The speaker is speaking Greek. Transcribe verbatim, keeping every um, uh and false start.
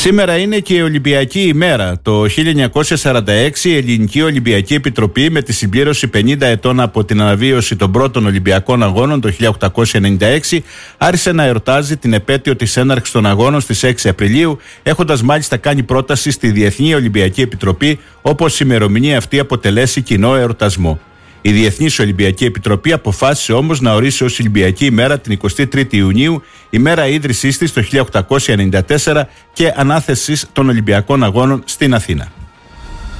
Σήμερα είναι και η Ολυμπιακή ημέρα. Το χίλια εννιακόσια σαράντα έξι η Ελληνική Ολυμπιακή Επιτροπή, με τη συμπλήρωση πενήντα ετών από την αναβίωση των πρώτων Ολυμπιακών Αγώνων το χίλια οκτακόσια ενενήντα έξι, άρχισε να εορτάζει την επέτειο της έναρξης των Αγώνων στις έξι Απριλίου, έχοντας μάλιστα κάνει πρόταση στη Διεθνή Ολυμπιακή Επιτροπή, όπως η ημερομηνία αυτή αποτελέσει κοινό εορτασμό. Η Διεθνής Ολυμπιακή Επιτροπή αποφάσισε όμως να ορίσει ως Ολυμπιακή ημέρα την εικοστή τρίτη Ιουνίου, ημέρα ίδρυσής της το χίλια οκτακόσια ενενήντα τέσσερα και ανάθεσης των Ολυμπιακών Αγώνων στην Αθήνα.